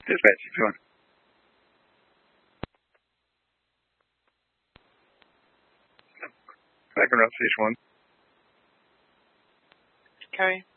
Dispatch, keep going. Back around station 1. Carry.